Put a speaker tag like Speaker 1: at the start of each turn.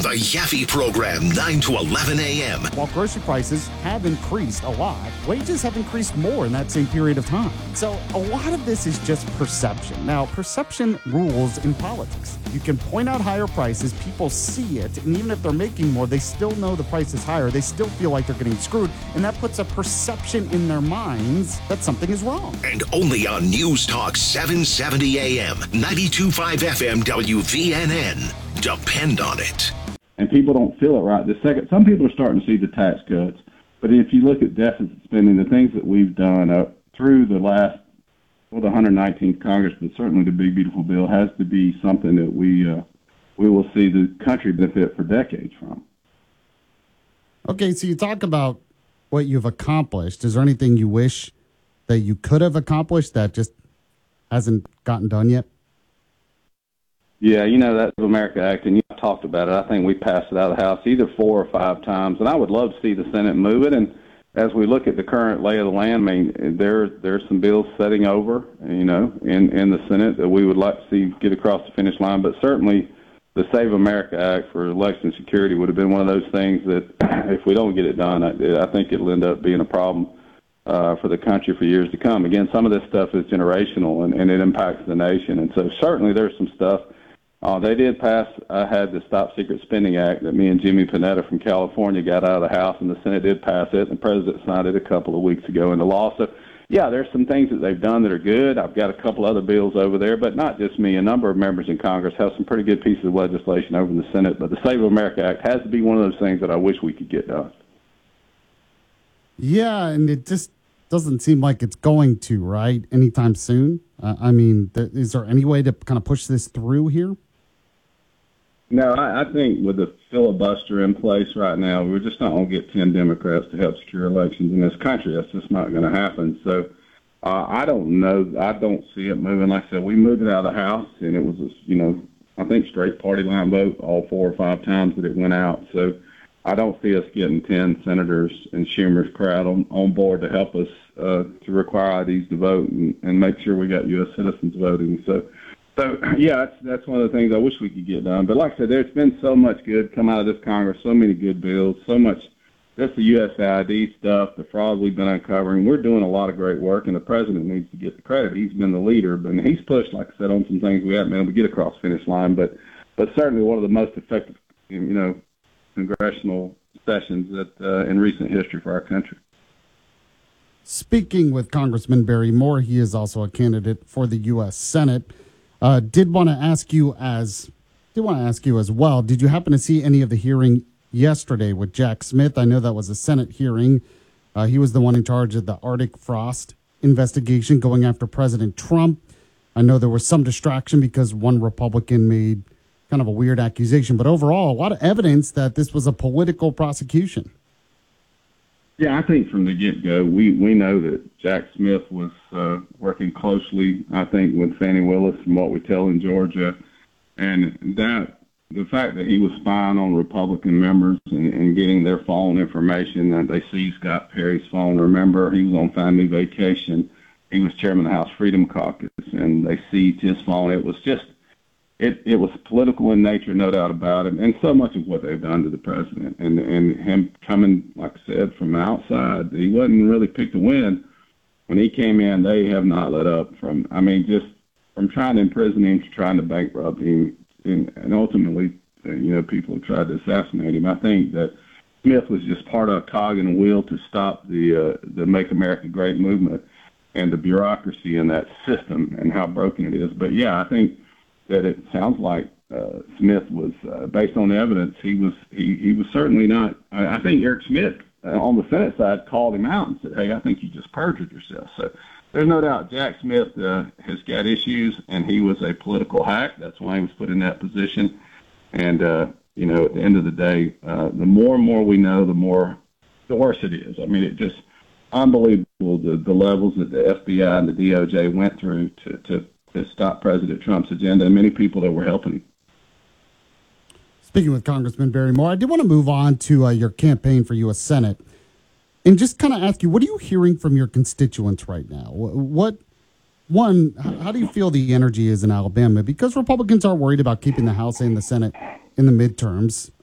Speaker 1: The Yaffe Program, 9 to 11 a.m.
Speaker 2: While grocery prices have increased a lot, wages have increased more in that same period of time. So a lot of this is just perception. Now, perception rules in politics. You can point out higher prices, people see it, and even if they're making more, they still know the price is higher. They still feel like they're getting screwed, and that puts a perception in their minds that something is wrong.
Speaker 1: And only on News Talk 770 AM, 92.5 FM WVNN. Depend on it.
Speaker 3: And people don't feel it right this second. Some people are starting to see the tax cuts, but if you look at deficit spending, the things that we've done through the 119th Congress, but certainly the Big Beautiful Bill, has to be something that we will see the country benefit for decades from.
Speaker 2: Okay, so you talk about what you've accomplished. Is there anything you wish that you could have accomplished that just hasn't gotten done yet?
Speaker 3: Yeah, that America Act, and you talked about it. I think we passed it out of the House either 4 or 5 times, and I would love to see the Senate move it. And as we look at the current lay of the land, I mean, there's some bills setting over, in the Senate that we would like to see get across the finish line. But certainly, the Save America Act for election security would have been one of those things that, if we don't get it done, I think it'll end up being a problem for the country for years to come. Again, some of this stuff is generational, and it impacts the nation. And so certainly there's some stuff. They did pass, had the Stop Secret Spending Act that me and Jimmy Panetta from California got out of the House, and the Senate did pass it, and the President signed it a couple of weeks ago into law. So, yeah, there's some things that they've done that are good. I've got a couple other bills over there, but not just me. A number of members in Congress have some pretty good pieces of legislation over in the Senate, but the Save America Act has to be one of those things that I wish we could get done.
Speaker 2: Yeah, and it just doesn't seem like it's going to, right, anytime soon. Is there any way to kind of push this through here?
Speaker 3: No, I think with the filibuster in place right now, we're just not going to get 10 Democrats to help secure elections in this country. That's just not going to happen. So I don't know. I don't see it moving. Like I said, we moved it out of the House, and it was, I think straight party line vote all 4 or 5 times that it went out. So I don't see us getting 10 senators and Schumer's crowd on board to help us to require IDs to vote and make sure we got U.S. citizens voting. So yeah, that's one of the things I wish we could get done. But like I said, there's been so much good come out of this Congress, so many good bills, so much just the USAID stuff, the fraud we've been uncovering. We're doing a lot of great work, and the president needs to get the credit. He's been the leader, but he's pushed, like I said, on some things we haven't been able to get across the finish line. But certainly one of the most effective, congressional sessions that in recent history for our country.
Speaker 2: Speaking with Congressman Barry Moore, he is also a candidate for the U.S. Senate. Did want to ask you as well, did you happen to see any of the hearing yesterday with Jack Smith? I know that was a Senate hearing. He was the one in charge of the Arctic frost investigation going after President Trump. I know there was some distraction because one Republican made kind of a weird accusation, but overall, a lot of evidence that this was a political prosecution.
Speaker 3: Yeah, I think from the get-go, we know that Jack Smith was working closely, I think, with Fannie Willis from what we tell in Georgia, and that the fact that he was spying on Republican members and getting their phone information, that they seized Scott Perry's phone. Remember, he was on family vacation. He was chairman of the House Freedom Caucus, and they seized his phone. It was just It was political in nature, no doubt about it, and so much of what they've done to the president. And him coming, like I said, from the outside, he wasn't really picked to win. When he came in, they have not let up just from trying to imprison him to trying to bankrupt him, and ultimately, people have tried to assassinate him. I think that Smith was just part of a cog in a wheel to stop the Make America Great movement and the bureaucracy in that system and how broken it is. But yeah, I think that it sounds like Smith was, based on the evidence, he was certainly not. I think Eric Schmidt on the Senate side called him out and said, "Hey, I think you just perjured yourself." So there's no doubt Jack Smith has got issues, and he was a political hack. That's why he was put in that position. And at the end of the day, the more and more we know, the worse it is. I mean, it just unbelievable the levels that the FBI and the DOJ went through to stop President Trump's agenda, and many people that were helping him.
Speaker 2: Speaking with Congressman Barry Moore, I did want to move on to your campaign for U.S. Senate and just kind of ask you, what are you hearing from your constituents right now? How do you feel the energy is in Alabama? Because Republicans are worried about keeping the House and the Senate in the midterms.